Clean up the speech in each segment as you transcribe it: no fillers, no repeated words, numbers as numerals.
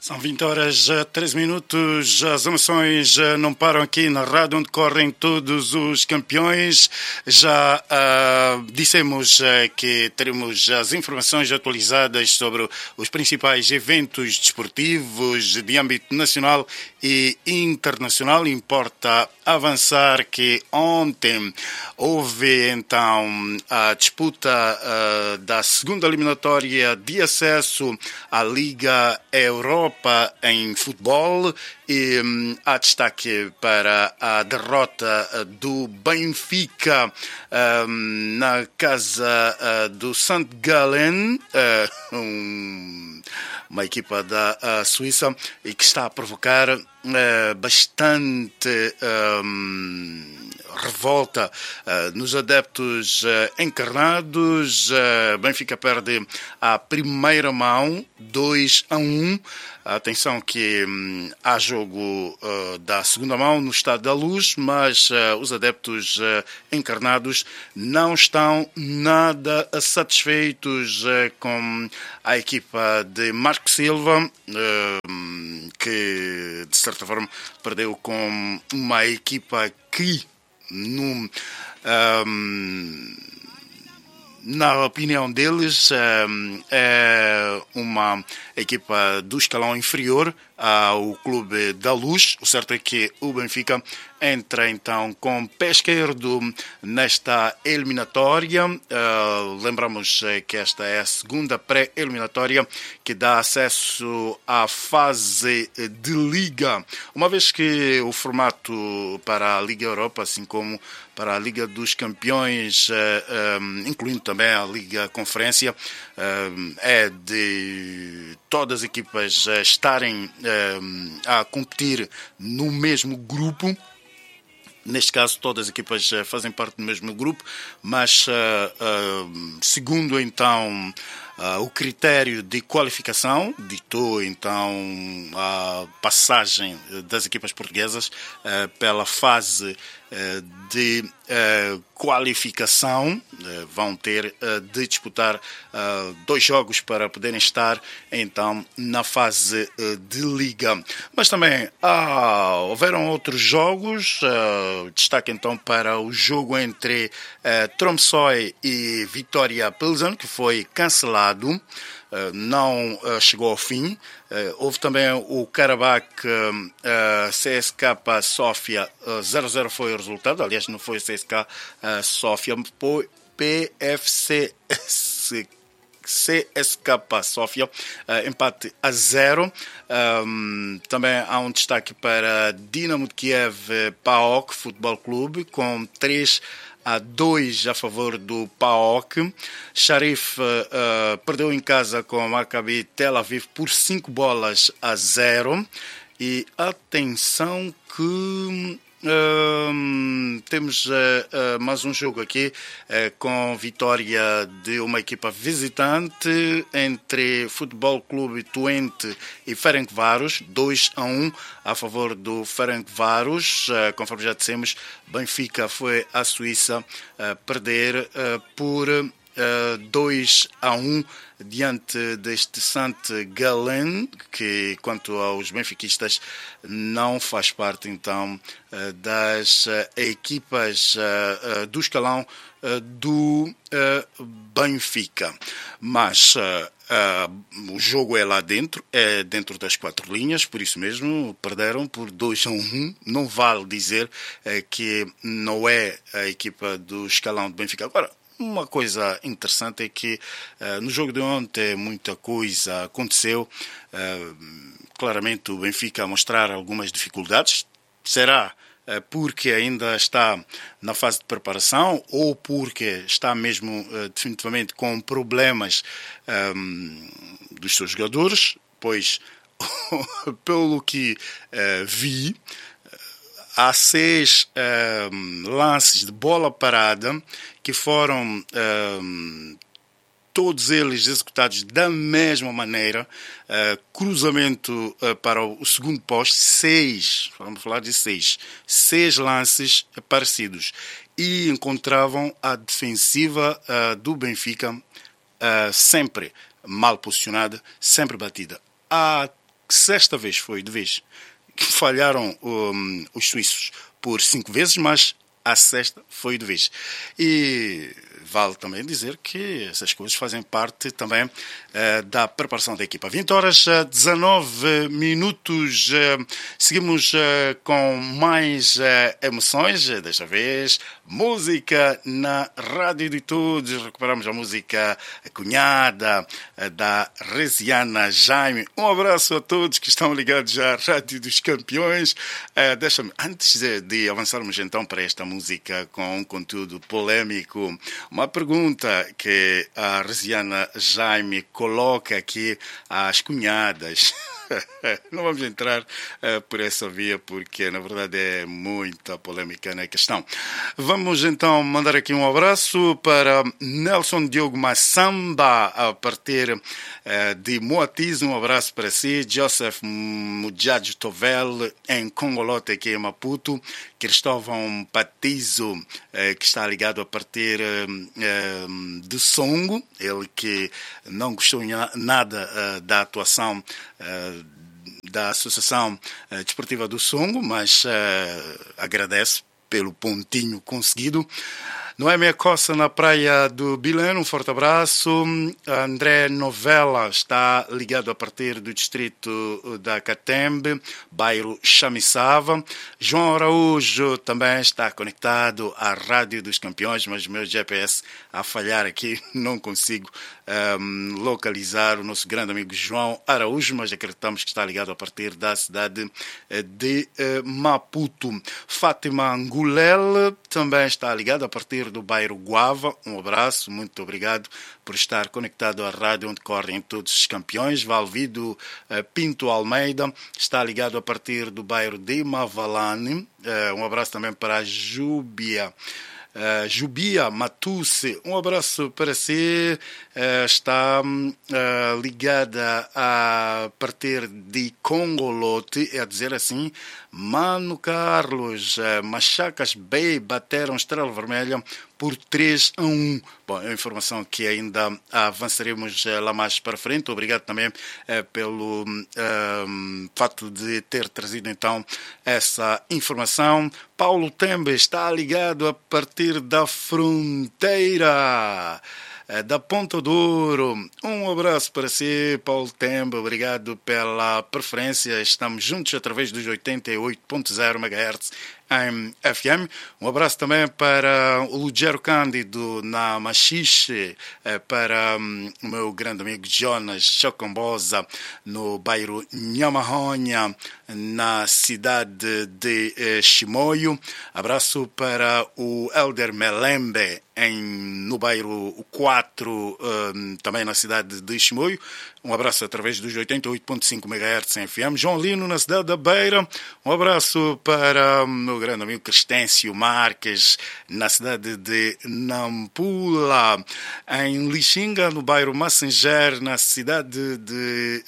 São 20 horas, 13 minutos. As emoções não param aqui na rádio onde correm todos os campeões. Já dissemos que teremos as informações atualizadas sobre os principais eventos desportivos de âmbito nacional e internacional. Importa avançar que ontem houve então a disputa da segunda eliminatória de acesso à Liga Europa em futebol e há destaque para a derrota do Benfica na casa do St. Gallen, uma equipa da Suíça, e que está a provocar bastante revolta nos adeptos encarnados. Benfica perde a primeira mão, 2-1. Atenção que há jogo da segunda mão no Estádio da Luz, mas os adeptos encarnados não estão nada satisfeitos com a equipa de Marco Silva, que de certa forma perdeu com uma equipa que na opinião deles, é uma equipa do escalão inferior ao Clube da Luz. O certo é que o Benfica entra então com pé esquerdo nesta eliminatória. Lembramos que esta é a segunda pré-eliminatória que dá acesso à fase de Liga, uma vez que o formato para a Liga Europa, assim como para a Liga dos Campeões, incluindo também a Liga Conferência, é de todas as equipas estarem a competir no mesmo grupo. Neste caso, todas as equipas fazem parte do mesmo grupo, mas segundo então o critério de qualificação, ditou então a passagem das equipas portuguesas pela fase de qualificação. Vão ter de disputar 2 jogos para poderem estar então na fase de Liga. Mas também houveram outros jogos. Destaque então para o jogo entre Tromsø e Vitória Pilsen, que foi cancelado. Não chegou ao fim. Houve também o Karabakh CSKA Sofia 0-0 foi o resultado. Aliás, não foi o CSKA Sofia, foi PFC CSKA Sofia, empate a 0. Também há um destaque para Dinamo de Kiev PAOK Futebol Clube, com 3-2 a favor do PAOK. Sharif perdeu em casa com o Maccabi Tel Aviv por 5-0. E atenção que temos mais um jogo aqui com vitória de uma equipa visitante entre Futebol Clube Twente e Ferencváros, 2-1 a favor do Ferencváros. Conforme já dissemos, Benfica foi à Suíça perder por 2-1 diante deste St. Gallen, que quanto aos benfiquistas não faz parte então das equipas do escalão do Benfica. Mas o jogo é lá dentro, é dentro das 4 linhas, por isso mesmo perderam por 2-1. Não vale dizer que não é a equipa do escalão do Benfica. Agora, uma coisa interessante é que no jogo de ontem muita coisa aconteceu. Claramente o Benfica a mostrar algumas dificuldades. Será porque ainda está na fase de preparação ou porque está mesmo definitivamente com problemas dos seus jogadores? Pois, pelo que vi, há 6 lances de bola parada que foram todos eles executados da mesma maneira. Cruzamento para o segundo poste, 6, vamos falar de 6 lances parecidos. E encontravam a defensiva do Benfica sempre mal posicionada, sempre batida. Há sexta vez foi de vez. Falharam os suíços por 5 vezes, mas a sexta foi de vez. E vale também dizer que essas coisas fazem parte também da preparação da equipa. 20 horas 19 minutos. Seguimos com mais emoções, desta vez música na Rádio de Todos. Recuperamos a música Cunhada da Resiana Jaime. Um abraço a todos que estão ligados à Rádio dos Campeões. Deixa-me, antes de avançarmos então para esta música com um conteúdo polêmico, uma pergunta que a Resiana Jaime coloca aqui às cunhadas. Não vamos entrar por essa via porque na verdade é muita polêmica na questão. Vamos então mandar aqui um abraço para Nelson Diogo Massamba a partir de Moatiz. Um abraço para si. Joseph Mujadjo Tovel em Congolote aqui em Maputo. Cristóvão Patizo que está ligado a partir de Songo. Ele que não gostou nada da atuação da Associação Desportiva do Songo, mas agradece pelo pontinho conseguido. Noémia Costa na praia do Bileno, um forte abraço. André Novella está ligado a partir do distrito da Catembe, bairro Chamiçava. João Araújo também está conectado à Rádio dos Campeões, mas o meu GPS a falhar aqui, não consigo localizar o nosso grande amigo João Araújo, mas acreditamos que está ligado a partir da cidade de Maputo. Fátima Angulel também está ligado a partir do bairro Guava. Um abraço, muito obrigado por estar conectado à rádio onde correm todos os campeões. Valvido Pinto Almeida está ligado a partir do bairro de Mavalane. Um abraço também para a Jubia Matusse, um abraço para si. Está ligada a partir de Congolote, é a dizer assim, Mano Carlos, Machacas Bay bateram Estrela Vermelha por 3-1. Bom, é uma informação que ainda avançaremos lá mais para frente. Obrigado também pelo fato de ter trazido então essa informação. Paulo Tembe está ligado a partir da fronteira da Ponta do Ouro. Um abraço para si, Paulo Tembe. Obrigado pela preferência. Estamos juntos através dos 88.0 MHz em FM. Um abraço também para o Lugero Cândido na Machixe, para o meu grande amigo Jonas Chocombosa no bairro Nhamarronha, na cidade de Chimoio. Abraço para o Elder Melembe no bairro 4, também na cidade de Chimoio. Um abraço através dos 88.5 MHz em FM. João Lino, na cidade da Beira. Um abraço para o meu grande amigo Crescêncio Marques, na cidade de Nampula. Em Lixinga, no bairro Massanger, na cidade de...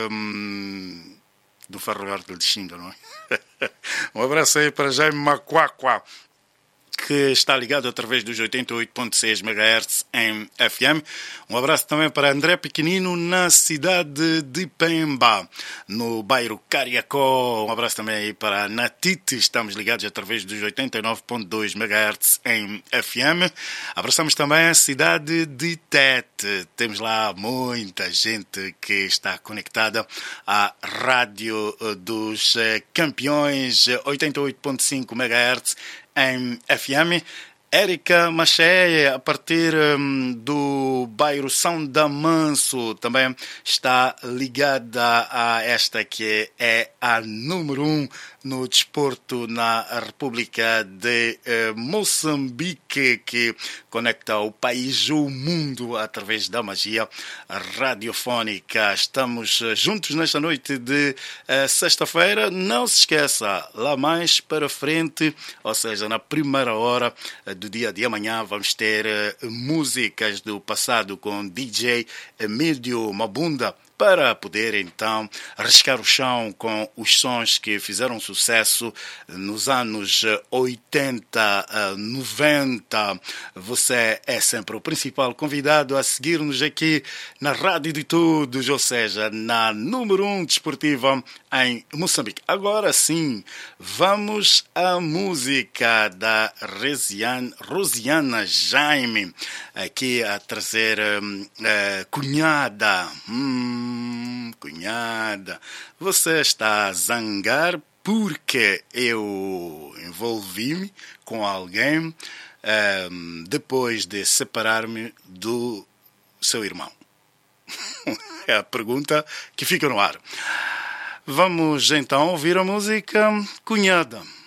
do Ferroviário de Lixinga, não é? Um abraço aí para Jaime Macuacua, que está ligado através dos 88.6 MHz em FM. Um abraço também para André Pequenino, na cidade de Pemba, no bairro Cariacó. Um abraço também aí para Natite, estamos ligados através dos 89.2 MHz em FM. Abraçamos também a cidade de Tete. Temos lá muita gente que está conectada à Rádio dos Campeões, 88.5 MHz em FM. Érica Maché, a partir do bairro São Damanso, também está ligada a esta que é a número 1 no desporto na República de Moçambique, que conecta o país, o mundo, através da magia radiofónica. Estamos juntos nesta noite de sexta-feira. Não se esqueça, lá mais para frente, ou seja, na primeira hora do dia de amanhã, vamos ter músicas do passado com DJ Emílio Mabunda, para poder então riscar o chão com os sons que fizeram sucesso nos anos 80, 90. Você é sempre o principal convidado a seguir-nos aqui na Rádio de Todos, ou seja, na número 1 desportiva em Moçambique. Agora sim, vamos à música da Rosiana Jaime, aqui a trazer Cunhada. Cunhada, você está a zangar porque eu envolvi-me com alguém depois de separar-me do seu irmão. É a pergunta que fica no ar. Vamos então ouvir a música Cunhada.